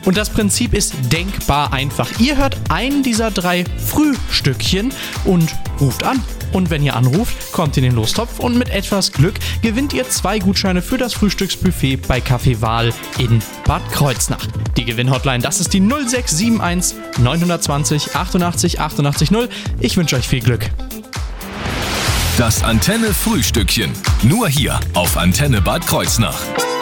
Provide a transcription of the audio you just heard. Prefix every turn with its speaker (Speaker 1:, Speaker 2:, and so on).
Speaker 1: Und das Prinzip ist denkbar einfach. Ihr hört einen dieser 3 Frühstückchen und ruft an. Und wenn ihr anruft, kommt ihr in den Lostopf und mit etwas Glück gewinnt ihr 2 Gutscheine für das Frühstücksbuffet bei Café Wahl in Bad Kreuznach. Die Gewinnhotline, das ist die 0671 920 88 88 0. Ich wünsche euch viel Glück.
Speaker 2: Das Antenne Frühstückchen. Nur hier auf Antenne Bad Kreuznach.